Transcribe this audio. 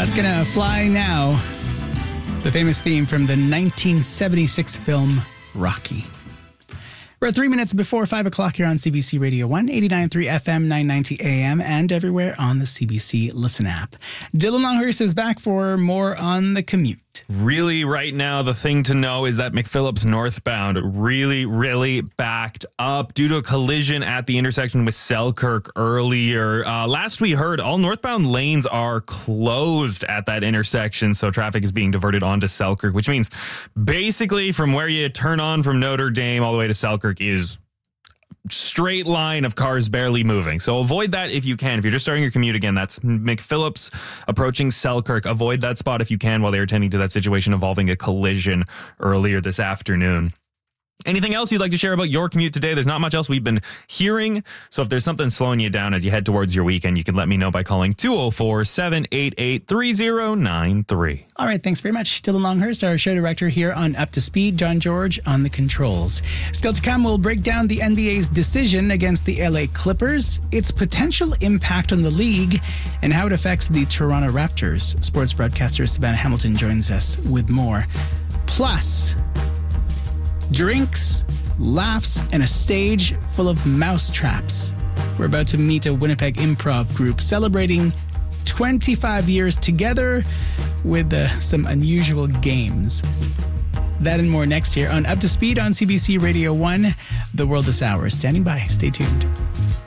That's Gonna Fly Now, the famous theme from the 1976 film Rocky. We're at 3 minutes before 5 o'clock here on CBC Radio 1, 89.3 FM, 990 AM, and everywhere on the CBC Listen app. Dylan Longhurst is back for more on the commute. Really, right now, the thing to know is that McPhillips northbound really backed up due to a collision at the intersection with Selkirk earlier. Last we heard, all northbound lanes are closed at that intersection, so traffic is being diverted onto Selkirk, which means basically from where you turn on from Notre Dame all the way to Selkirk is straight line of cars barely moving. So avoid that if you can. If you're just starting your commute again, that's McPhillips approaching Selkirk. Avoid that spot if you can while they're attending to that situation involving a collision earlier this afternoon. Anything else you'd like to share about your commute today? There's not much else we've been hearing. So if there's something slowing you down as you head towards your weekend, you can let me know by calling 204-788-3093. All right, thanks very much. Dylan Longhurst, our show director here on Up to Speed. John George on the controls. Still to come, we'll break down the NBA's decision against the LA Clippers, its potential impact on the league, and how it affects the Toronto Raptors. Sports broadcaster Savannah Hamilton joins us with more. Plus, drinks, laughs, and a stage full of mouse traps. We're about to meet a Winnipeg improv group celebrating 25 years together with some unusual games. That and more next year on Up to Speed on CBC Radio 1. The World This Hour. Standing by. Stay tuned.